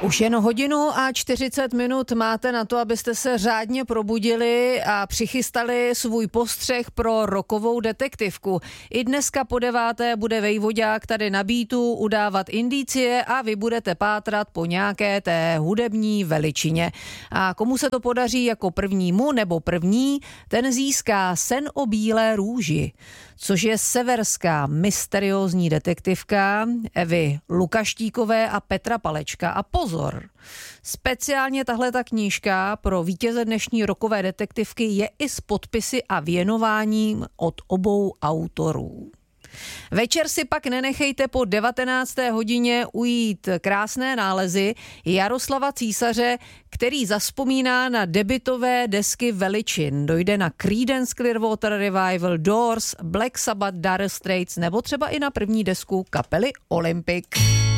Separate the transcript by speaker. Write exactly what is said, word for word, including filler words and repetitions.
Speaker 1: Už jen hodinu a čtyřicet minut máte na to, abyste se řádně probudili a přichystali svůj postřeh pro rokovou detektivku. I dneska po deváté bude vejvodák tady na beatu udávat indicie a vy budete pátrat po nějaké té hudební veličině. A komu se to podaří jako prvnímu nebo první, ten získá Sen o bílé růži, což je severská mysteriózní detektivka Evy Lukaštíkové a Petra Palečka. A pozor, speciálně tahleta knížka pro vítěze dnešní rokové detektivky je i s podpisy a věnováním od obou autorů. Večer si pak nenechejte po devatenácté hodině ujít krásné nálezy Jaroslava Císaře, který zazpomíná na debutové desky veličin. Dojde na Creedence Clearwater Revival, Doors, Black Sabbath, Dire Straits nebo třeba i na první desku kapely Olympic.